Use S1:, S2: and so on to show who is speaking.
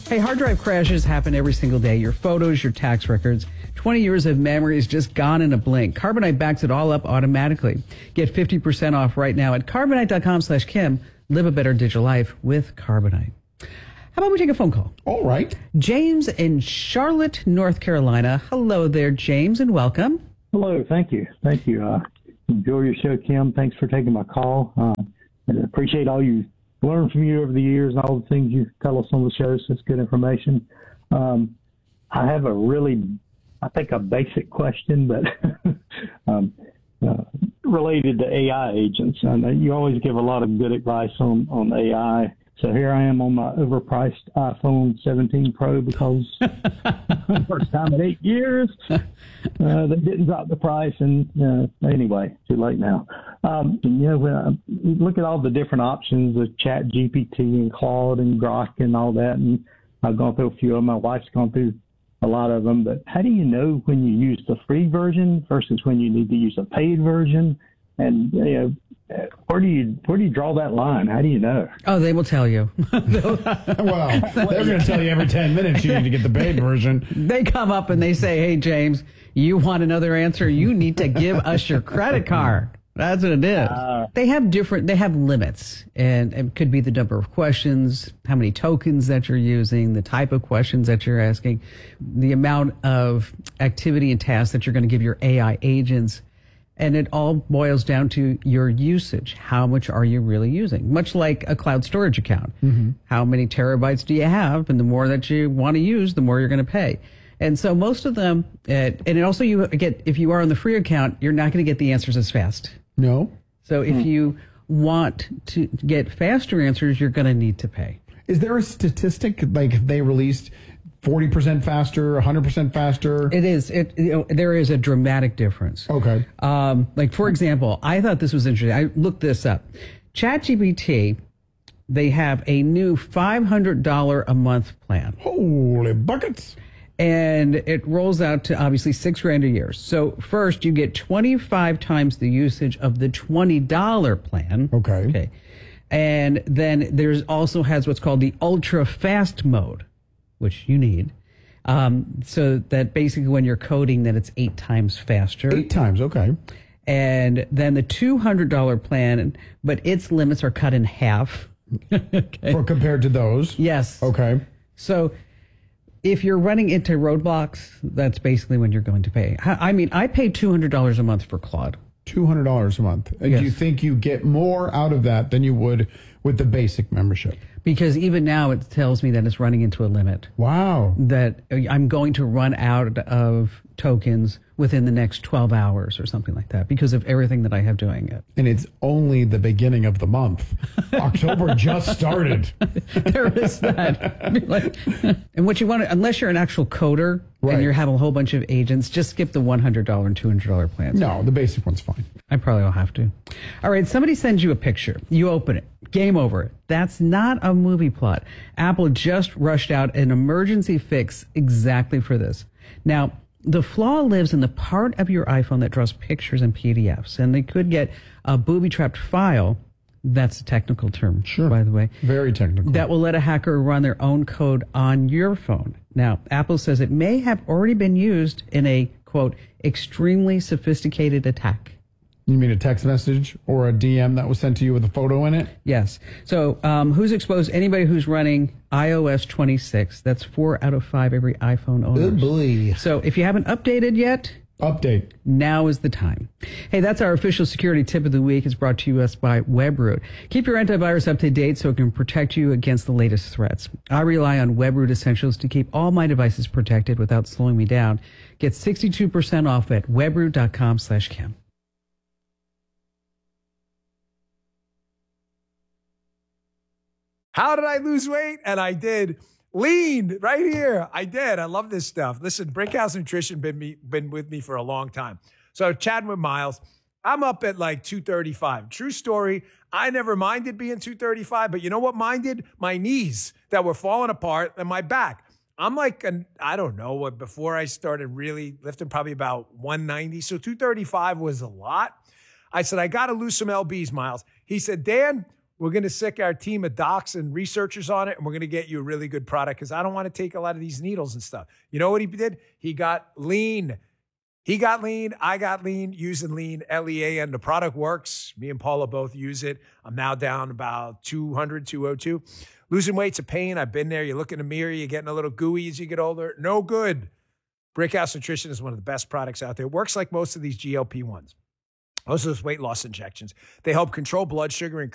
S1: Hey, hard drive crashes happen every single day. Your photos, your tax records, 20 years of memory is just gone in a blink. Carbonite backs it all up automatically. Get 50% off right now at Carbonite.com/Kim. Live a better digital life with Carbonite. How about we take a phone call?
S2: All right.
S1: James in Charlotte, North Carolina. Hello there, James, and welcome.
S3: Hello. Thank you. Enjoy your show, Kim. Thanks for taking my call. I appreciate all you learned from you over the years and all the things you tell us on the show. So it's good information. I have a basic question, but related to AI agents. I know you always give a lot of good advice on AI. So here I am on my overpriced iPhone 17 Pro because first time in 8 years, they didn't drop the price. And anyway, too late now. When I look at all the different options of ChatGPT and Claude and Grok and all that, and I've gone through a few of them. My wife's gone through a lot of them. But how do you know when you use the free version versus when you need to use a paid version? And where do you draw that line? How do you know?
S1: Oh, they will tell you.
S2: Well, they're going to tell you every 10 minutes you need to get the paid version.
S1: They come up and they say, hey, James, you want another answer? You need to give us your credit card. That's what it is. They have limits, and it could be the number of questions, how many tokens that you're using, the type of questions that you're asking, the amount of activity and tasks that you're going to give your AI agents. And it all boils down to your usage. How much are you really using? Much like a cloud storage account. Mm-hmm. How many terabytes do you have? And the more that you want to use, the more you're going to pay. And so most of them, and it also you get, if you are on the free account, you're not going to get the answers as fast.
S2: No.
S1: So if you want to get faster answers, you're going to need to pay.
S2: Is there a statistic, like if they released 40% faster, 100% faster?
S1: It is. There is a dramatic difference.
S2: Okay.
S1: Like, for example, I thought this was interesting. I looked this up. ChatGPT, they have a new $500 a month plan.
S2: Holy buckets.
S1: And it rolls out to obviously $6,000 a year. So first you get 25 times the usage of the $20 plan.
S2: Okay.
S1: And then there's also has what's called the ultra fast mode, which you need. So that basically when you're coding, that it's 8 times faster.
S2: 8 times, okay.
S1: And then the $200 plan, but its limits are cut in half.
S2: Okay. For compared to those?
S1: Yes.
S2: Okay.
S1: So if you're running into roadblocks, that's basically when you're going to pay. I mean, I pay $200 a month for Claude.
S2: $200 a month. And
S1: yes.
S2: Do you think you get more out of that than you would with the basic membership?
S1: Because even now it tells me that it's running into a limit.
S2: Wow.
S1: That I'm going to run out of tokens within the next 12 hours or something like that because of everything that I have doing it.
S2: And it's only the beginning of the month. October just started.
S1: There is that. And what you want to, unless you're an actual coder and you're having a whole bunch of agents, just skip the $100 and $200 plans.
S2: No, the basic one's fine.
S1: I probably will have to. All right, somebody sends you a picture. You open it. Game over. That's not a movie plot. Apple just rushed out an emergency fix exactly for this. Now, the flaw lives in the part of your iPhone that draws pictures and PDFs, and they could get a booby-trapped file. That's a technical term,
S2: sure,
S1: by the way.
S2: Very technical.
S1: That will let a hacker run their own code on your phone. Now, Apple says it may have already been used in a, quote, extremely sophisticated attack.
S2: You mean a text message or a DM that was sent to you with a photo in it?
S1: Yes. So who's exposed? Anybody who's running iOS 26. That's 4 out of 5 every iPhone owner.
S2: Oh, boy.
S1: So if you haven't updated yet,
S2: update.
S1: Now is the time. Hey, that's our official security tip of the week. It's brought to us by WebRoot. Keep your antivirus up to date so it can protect you against the latest threats. I rely on WebRoot Essentials to keep all my devices protected without slowing me down. Get 62% off at webroot.com/Kim.
S4: How did I lose weight? And I did. Lean right here. I did. I love this stuff. Listen, Brickhouse Nutrition been with me for a long time. So chatting with Miles, I'm up at like 235. True story. I never minded being 235, but you know what minded? My knees that were falling apart and my back. I'm like, I don't know, before I started really lifting, probably about 190. So 235 was a lot. I said, I got to lose some LBs, Miles. He said, Dan, We're going to sick our team of docs and researchers on it, and we're going to get you a really good product because I don't want to take a lot of these needles and stuff. You know what he did? He got lean. He got lean. I got lean using lean, LEAN. The product works. Me and Paula both use it. I'm now down about 200, 202. Losing weight's a pain. I've been there. You look in the mirror, you're getting a little gooey as you get older. No good. Brickhouse Nutrition is one of the best products out there. It works like most of these GLP-1s. Most of those weight loss injections. They help control blood sugar and